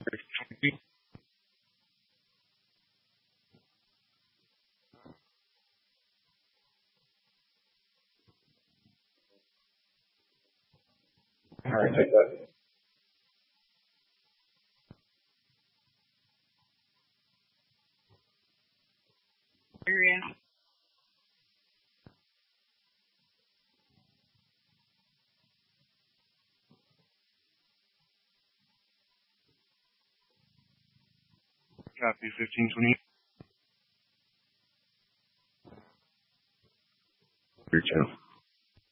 All right, take that. Area. Copy 1520. Your channel.